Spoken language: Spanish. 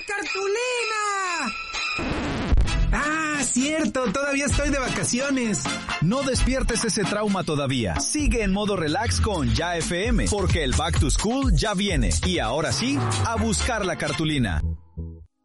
cartulina! ¡Ah, cierto! Todavía estoy de vacaciones. No despiertes ese trauma todavía. Sigue en modo relax con Ya FM, porque el Back to School ya viene. Y ahora sí, a buscar la cartulina.